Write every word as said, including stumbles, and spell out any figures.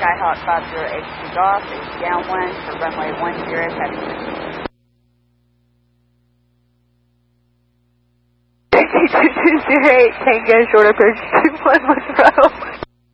Skyhawk five zero eight two Golf is downwind for runway one zero heavy. two two zero eight Tango, short approach two one Monroe.